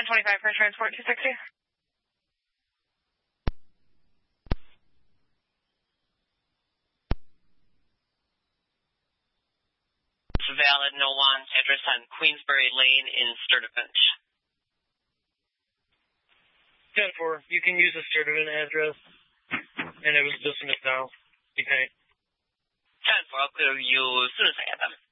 1025 for transport 260. Valid, no want address on Queensbury Lane in Sturtevant. 10-4, you can use the Sturtevant address, and it was dismissed now. Okay. 10-4, I'll clear you as soon as I have them.